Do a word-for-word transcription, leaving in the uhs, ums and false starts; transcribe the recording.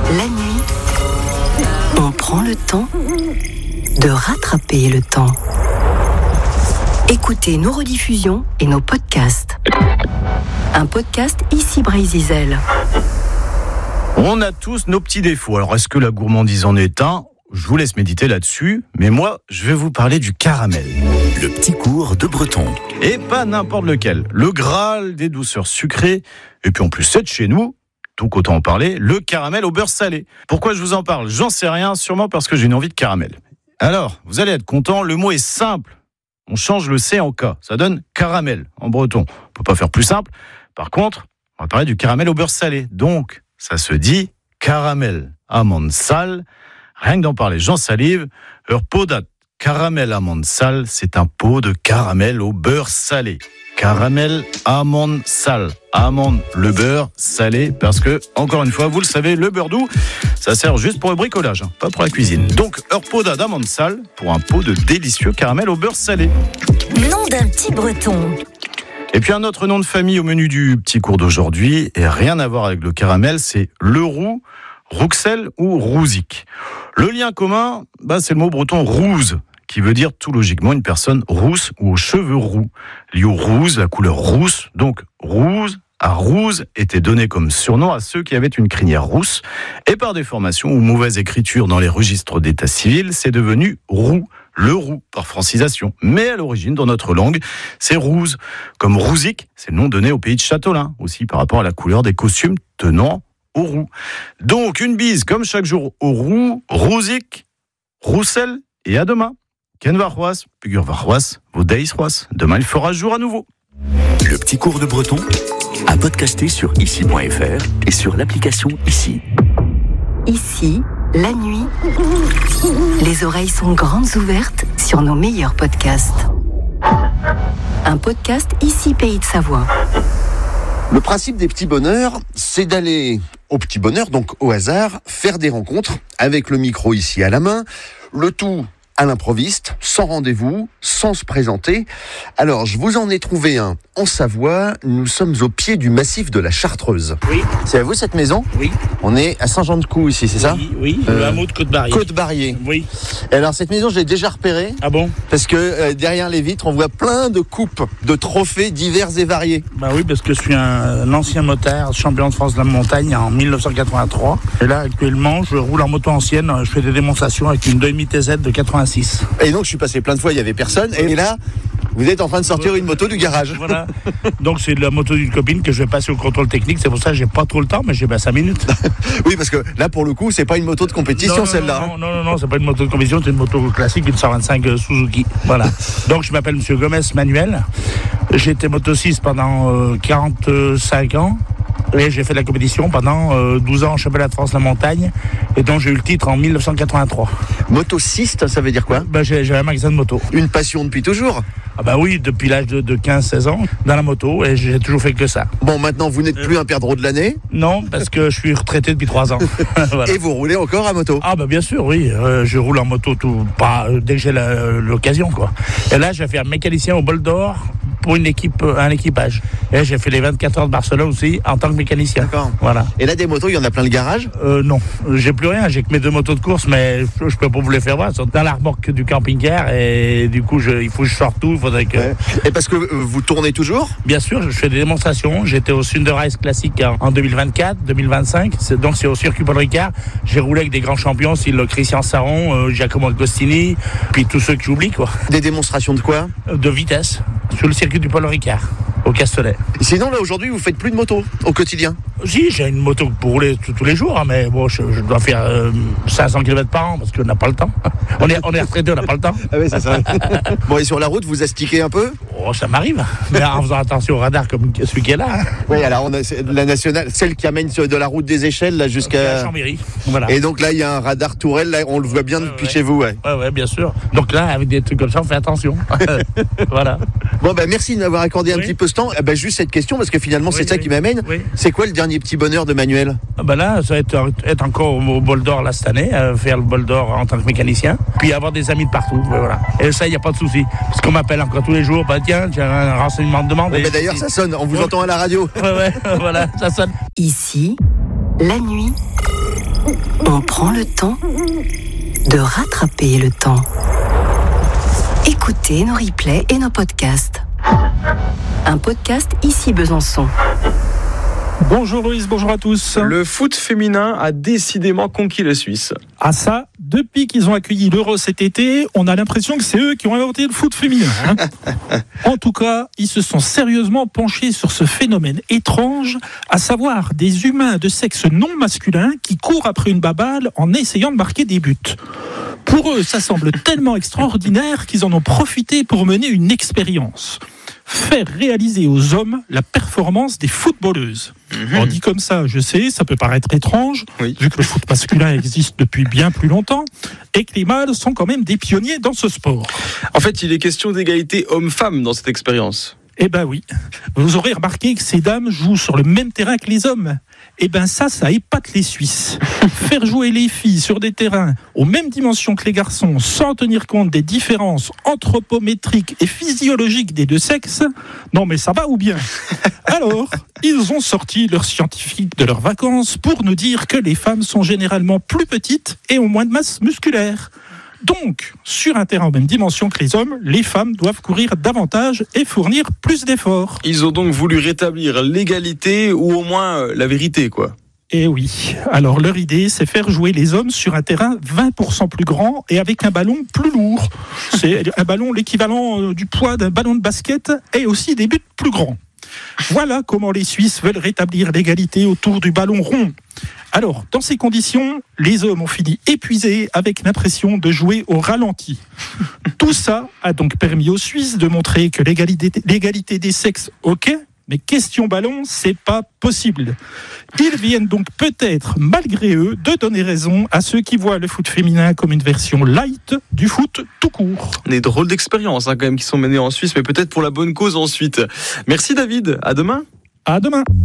La nuit, on prend le temps de rattraper le temps. Écoutez nos rediffusions et nos podcasts. Un podcast ici Brésil. On a tous nos petits défauts. Alors, est-ce que la gourmandise en est un ? Je vous laisse méditer là-dessus. Mais moi, je vais vous parler du caramel. Le petit cours de Breton. Et pas n'importe lequel. Le Graal des douceurs sucrées. Et puis en plus, c'est de chez nous. Donc autant en parler. Le caramel au beurre salé. Pourquoi je vous en parle ? J'en sais rien. Sûrement parce que j'ai une envie de caramel. Alors, vous allez être content. Le mot est simple. On change le C en K. Ça donne caramel en breton. On peut pas faire plus simple. Par contre, on va parler du caramel au beurre salé. Donc, ça se dit caramel amande sale. Rien que d'en parler, j'en salive. Ur podat caramel amande sale, c'est un pot de caramel au beurre salé. Caramel amande sale. Amande, le beurre salé, parce que, encore une fois, vous le savez, le beurre doux, ça sert juste pour le bricolage, hein, pas pour la cuisine. Donc, ur podat d'amande sale pour un pot de délicieux caramel au beurre salé. Nom d'un petit breton. Et puis un autre nom de famille au menu du petit cours d'aujourd'hui, et rien à voir avec le caramel, c'est le roux, rouxel ou rouzic. Le lien commun, bah, c'est le mot breton rouze, qui veut dire tout logiquement une personne rousse ou aux cheveux roux. Lié au rouge, la couleur rousse, donc rouge à rouze était donné comme surnom à ceux qui avaient une crinière rousse, et par déformation ou mauvaise écriture dans les registres d'état civil, c'est devenu roux. Le roux, par francisation. Mais à l'origine, dans notre langue, c'est rouze. Comme rouzic, c'est le nom donné au pays de Châtelain, aussi par rapport à la couleur des costumes tenant au roux. Donc, une bise, comme chaque jour, au roux, rouzic, roussel, et à demain. Ken varroas, pugur varroas, vos deis roas. Demain, il fera jour à nouveau. Le petit cours de breton à podcaster sur ici point f r et sur l'application Ici. Ici, la nuit, les oreilles sont grandes ouvertes sur nos meilleurs podcasts. Un podcast Ici Pays de Savoie. Le principe des petits bonheurs, c'est d'aller au petit bonheur, donc au hasard, faire des rencontres avec le micro ici à la main, le tout à l'improviste, sans rendez-vous, sans se présenter. Alors, je vous en ai trouvé un en Savoie. Nous sommes au pied du massif de la Chartreuse. Oui. C'est à vous cette maison ? Oui. On est à Saint-Jean-de-Caux ici, c'est ça ? Oui, oui. Euh, Le hameau de Côte-Barrier. Côte-Barrier. Oui. Et alors, cette maison, je l'ai déjà repérée. Ah bon ? Parce que euh, derrière les vitres, on voit plein de coupes, de trophées divers et variés. Bah oui, parce que je suis un, un ancien motard, champion de France de la montagne en dix-neuf cent quatre-vingt-trois. Et là, actuellement, je roule en moto ancienne. Je fais des démonstrations avec une deux virgule cinq T Z de quatre-vingt-six. Et donc, je suis passé plein de fois, il y avait personne. Et là, vous êtes en train de sortir une moto du garage. Voilà. Donc, c'est la moto d'une copine que je vais passer au contrôle technique. C'est pour ça que j'ai pas trop le temps, mais j'ai bah, cinq minutes. Oui, parce que là, pour le coup, c'est pas une moto de compétition, non, non, celle-là. Non, non, non, non, c'est pas une moto de compétition, c'est une moto classique, une cent vingt-cinq Suzuki. Voilà. Donc, je m'appelle Monsieur Gomez Manuel. J'ai été motocycliste pendant euh, quarante-cinq ans. Et j'ai fait de la compétition pendant euh, douze ans en championnat de France de la montagne. Et donc, j'ai eu le titre en dix-neuf cent quatre-vingt-trois. Motociste, ça veut dire quoi ? Bah, j'ai, j'ai un magasin de moto. Une passion depuis toujours ? Ah bah oui, depuis l'âge de, de quinze seize ans, dans la moto, et j'ai toujours fait que ça. Bon, maintenant, vous n'êtes plus un perdreau de l'année ? Non, parce que je suis retraité depuis trois ans. Voilà. Et vous roulez encore à moto ? Ah bah bien sûr, oui. Euh, je roule en moto tout, pas, euh, dès que j'ai la, l'occasion, quoi. Et là, je vais faire mécanicien au bol d'or pour une équipe, un équipage. Et j'ai fait les vingt-quatre heures de Barcelone aussi en tant que mécanicien. D'accord. Voilà. Et là, des motos, il y en a plein le garage ? Euh, non, j'ai plus rien. J'ai que mes deux motos de course, mais je, je peux pas vous les faire voir. Elles sont dans la remorque du camping-car et du coup, je, il faut que je sorte tout. Il faudrait que. Ouais. Et parce que euh, vous tournez toujours ? Bien sûr, je fais des démonstrations. J'étais au Thunder Race Classique en, en deux mille vingt-quatre, deux mille vingt-cinq. C'est, donc, c'est au circuit Paul Ricard. J'ai roulé avec des grands champions, style Christian Saron, euh, Giacomo Agostini, puis tous ceux que j'oublie, quoi. Des démonstrations de quoi ? De vitesse sur le circuit du Paul Ricard, au Castellet. Sinon, là, aujourd'hui, vous faites plus de moto au quotidien ? Si, j'ai une moto pour rouler tous, tous les jours, hein, mais bon, je, je dois faire euh, cinq cents kilomètres par an parce qu'on n'a pas le temps. On est, on est retraité, on n'a pas le temps. Ah oui, c'est ça. Bon, et sur la route, vous astiquez un peu ? Oh, ça m'arrive, mais en faisant attention au radar comme celui qui est là. Hein. Oui, alors on a c'est la nationale, celle qui amène de la route des échelles là jusqu'à À Chambéry. Voilà. Et donc là, il y a un radar tourelle, là, on le voit bien ouais, depuis ouais. chez vous, ouais. Ouais, ouais, bien sûr. Donc là, avec des trucs comme ça, on fait attention. Voilà. Bon, bah merci de m'avoir accordé un oui. petit peu ce temps. Eh ben, juste cette question, parce que finalement, oui, c'est ça oui. qui m'amène. Oui. C'est quoi le dernier petit bonheur de Manuel ? Ah ben là, ça va être, être encore au, au bol d'or là cette année, euh, faire le bol d'or en tant que mécanicien, puis avoir des amis de partout. Ben voilà. Et ça, il n'y a pas de souci. Parce qu'on m'appelle encore tous les jours, bah tiens, j'ai un renseignement de demande. Ouais, bah, d'ailleurs, ça sonne, on vous ouais. entend à la radio. Ouais, ouais, voilà, ça sonne. Ici, la nuit, On prend le temps de rattraper le temps. Écoutez nos replays et nos podcasts. Un podcast Ici Besançon. Bonjour Loïs, bonjour à tous. Le foot féminin a décidément conquis la Suisse. Ah ça, depuis qu'ils ont accueilli l'Euro cet été, on a l'impression que c'est eux qui ont inventé le foot féminin. Hein. En tout cas, ils se sont sérieusement penchés sur ce phénomène étrange, à savoir des humains de sexe non masculin qui courent après une baballe en essayant de marquer des buts. Pour eux, ça semble tellement extraordinaire qu'ils en ont profité pour mener une expérience. Faire réaliser aux hommes la performance des footballeuses. Mmh. On dit comme ça, je sais, ça peut paraître étrange, oui. vu que le foot masculin existe depuis bien plus longtemps, et que les mâles sont quand même des pionniers dans ce sport. En fait, il est question d'égalité homme-femme dans cette expérience. Eh ben oui. Vous aurez remarqué que ces dames jouent sur le même terrain que les hommes. Eh ben ça, ça épate les Suisses. Faire jouer les filles sur des terrains aux mêmes dimensions que les garçons, sans tenir compte des différences anthropométriques et physiologiques des deux sexes, non mais ça va ou bien? Alors, ils ont sorti leurs scientifiques de leurs vacances pour nous dire que les femmes sont généralement plus petites et ont moins de masse musculaire. Donc, sur un terrain aux mêmes dimensions que les hommes, les femmes doivent courir davantage et fournir plus d'efforts. Ils ont donc voulu rétablir l'égalité ou au moins la vérité, quoi. Eh oui. Alors, leur idée, c'est faire jouer les hommes sur un terrain vingt pour cent plus grand et avec un ballon plus lourd. C'est un ballon l'équivalent du poids d'un ballon de basket et aussi des buts plus grands. Voilà comment les Suisses veulent rétablir l'égalité autour du ballon rond. Alors, dans ces conditions, les hommes ont fini épuisés avec l'impression de jouer au ralenti. Tout ça a donc permis aux Suisses de montrer que l'égalité, l'égalité des sexes, ok, mais question ballon, c'est pas possible. Ils viennent donc peut-être, malgré eux, de donner raison à ceux qui voient le foot féminin comme une version light du foot tout court. Des drôles d'expériences hein, quand même qui sont menées en Suisse, mais peut-être pour la bonne cause ensuite. Merci David, à demain. À demain.